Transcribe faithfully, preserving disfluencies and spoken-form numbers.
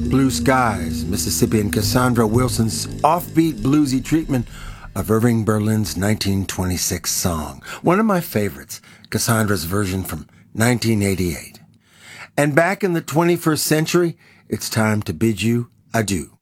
Blue Skies, Mississippian Cassandra Wilson's offbeat bluesy treatment of Irving Berlin's nineteen twenty-six song. One of my favorites, Cassandra's version from nineteen eighty-eight. And back in the twenty-first century, it's time to bid you adieu.